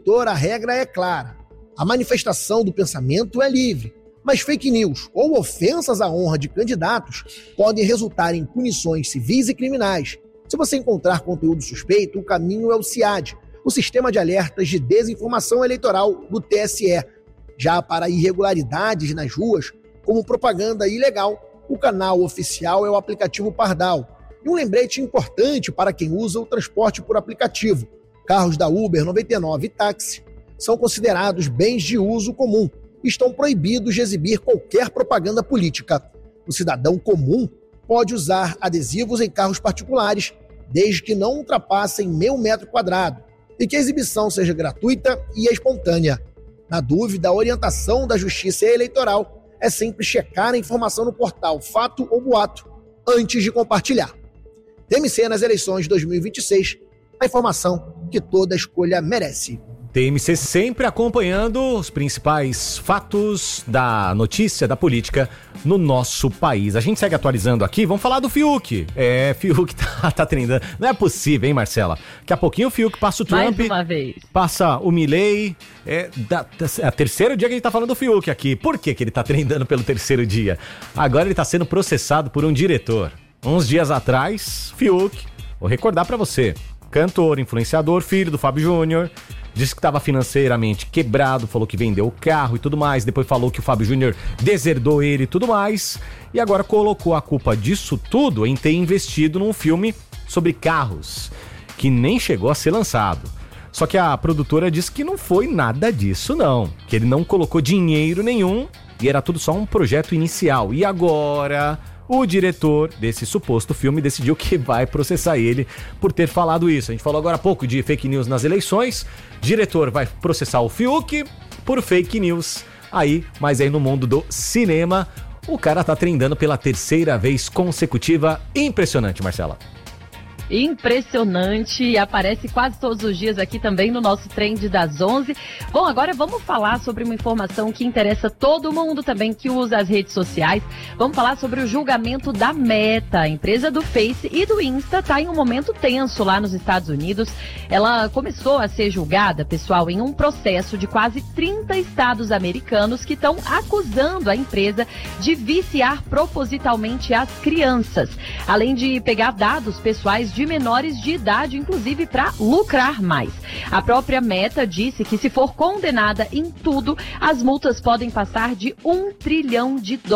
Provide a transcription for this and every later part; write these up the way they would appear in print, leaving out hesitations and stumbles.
eleitor, a regra é clara. A manifestação do pensamento é livre, mas fake news ou ofensas à honra de candidatos podem resultar em punições civis e criminais. Se você encontrar conteúdo suspeito, o caminho é o SIAD, o Sistema de Alertas de Desinformação Eleitoral do TSE. Já para irregularidades nas ruas, como propaganda ilegal, o canal oficial é o aplicativo Pardal. E um lembrete importante para quem usa o transporte por aplicativo. Carros da Uber 99 e táxi são considerados bens de uso comum e estão proibidos de exibir qualquer propaganda política. O cidadão comum pode usar adesivos em carros particulares, desde que não ultrapassem 1.000 metros quadrados e que a exibição seja gratuita e espontânea. Na dúvida, a orientação da Justiça Eleitoral é sempre checar a informação no portal Fato ou Boato antes de compartilhar. TMC nas eleições de 2026, a informação que toda escolha merece. TMC sempre acompanhando os principais fatos da notícia, da política no nosso país. A gente segue atualizando aqui, vamos falar do Fiuk. Fiuk tá treinando. Não é possível, hein, Marcela? Daqui a pouquinho o Fiuk passa o Trump, mais uma vez. Passa o Milei. É o terceiro dia que a gente tá falando do Fiuk aqui. Por que ele tá treinando pelo terceiro dia? Agora ele tá sendo processado por um diretor. Uns dias atrás, Fiuk, vou recordar pra você, cantor, influenciador, filho do Fábio Júnior, disse que estava financeiramente quebrado, falou que vendeu o carro e tudo mais, depois falou que o Fábio Júnior deserdou ele e tudo mais, e agora colocou a culpa disso tudo em ter investido num filme sobre carros, que nem chegou a ser lançado. Só que a produtora disse que não foi nada disso não, que ele não colocou dinheiro nenhum e era tudo só um projeto inicial. E agora o diretor desse suposto filme decidiu que vai processar ele por ter falado isso. A gente falou agora há pouco de fake news nas eleições. Diretor vai processar o Fiuk por fake news. Mas aí no mundo do cinema, o cara tá treinando pela terceira vez consecutiva. Impressionante, Marcela. Impressionante, aparece quase todos os dias aqui também no nosso Trend das 11. Bom, agora vamos falar sobre uma informação que interessa todo mundo também que usa as redes sociais. Vamos falar sobre o julgamento da Meta, a empresa do Face e do Insta. Está em um momento tenso lá nos Estados Unidos. Ela começou a ser julgada, pessoal, em um processo de quase 30 estados americanos que estão acusando a empresa de viciar propositalmente as crianças, além de pegar dados pessoais de menores de idade, inclusive para lucrar mais. A própria Meta disse que se for condenada em tudo, as multas podem passar de $1 trilhão.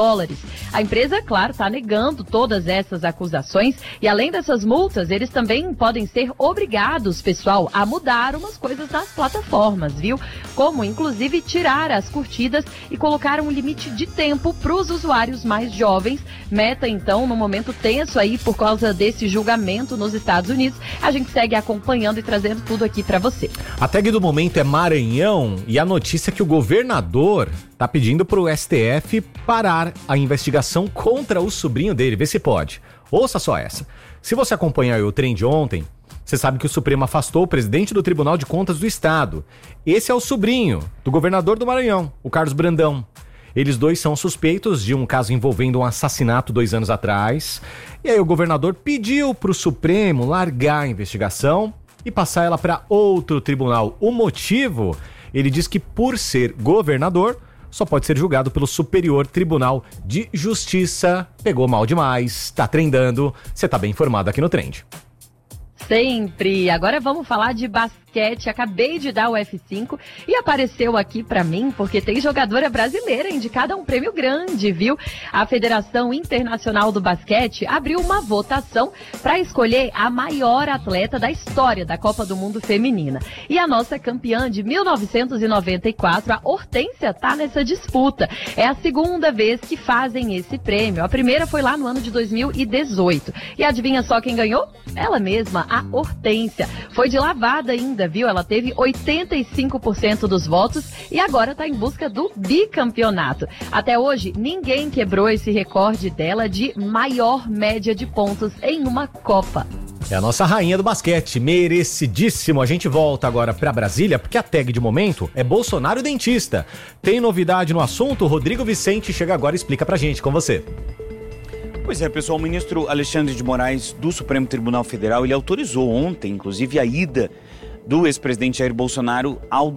A empresa, claro, está negando todas essas acusações e além dessas multas, eles também podem ser obrigados, pessoal, a mudar umas coisas nas plataformas, viu? Como, inclusive, tirar as curtidas e colocar um limite de tempo para os usuários mais jovens. Meta, então, no momento tenso aí por causa desse julgamento nos Estados Unidos, a gente segue acompanhando e trazendo tudo aqui pra você. A tag do momento é Maranhão e a notícia é que o governador tá pedindo pro STF parar a investigação contra o sobrinho dele, vê se pode. Ouça só essa. Se você acompanhar o trem de ontem, você sabe que o Supremo afastou o presidente do Tribunal de Contas do Estado. Esse é o sobrinho do governador do Maranhão, o Carlos Brandão. Eles dois são suspeitos de um caso envolvendo um assassinato 2 anos atrás. E aí o governador pediu para o Supremo largar a investigação e passar ela para outro tribunal. O motivo, ele diz que por ser governador, só pode ser julgado pelo Superior Tribunal de Justiça. Pegou mal demais, tá trendando. Você tá bem informado aqui no Trend. Sempre. Agora vamos falar de basquete. Acabei de dar o F5 e apareceu aqui pra mim porque tem jogadora brasileira indicada a um prêmio grande, viu? A Federação Internacional do Basquete abriu uma votação para escolher a maior atleta da história da Copa do Mundo Feminina. E a nossa campeã de 1994, a Hortência, tá nessa disputa. É a segunda vez que fazem esse prêmio. A primeira foi lá no ano de 2018. E adivinha só quem ganhou? Ela mesma, a Hortência. Foi de lavada ainda, viu? Ela teve 85% dos votos e agora está em busca do bicampeonato. Até hoje, ninguém quebrou esse recorde dela de maior média de pontos em uma Copa. É a nossa rainha do basquete, merecidíssimo. A gente volta agora para Brasília, porque a tag de momento é Bolsonaro dentista. Tem novidade no assunto? O Rodrigo Vicente chega agora e explica pra gente, com você. Pois é, pessoal, o ministro Alexandre de Moraes do Supremo Tribunal Federal, ele autorizou ontem, inclusive, a ida do ex-presidente Jair Bolsonaro ao